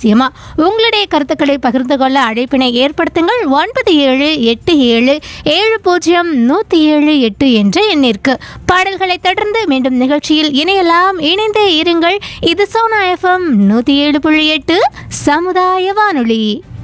அவசியமா? உங்களுடைய கருத்துக்களை பகிர்ந்து கொள்ள அழைப்பினை ஏற்படுத்துங்கள். 9787070178 என்ற எண்ணிற்கு. பாடல்களை தொடர்ந்து மீண்டும் நிகழ்ச்சியில் இணையலாம். இணைந்தே இருங்கள். இது சோனா FM 107.8 சமுதாய வானொலி.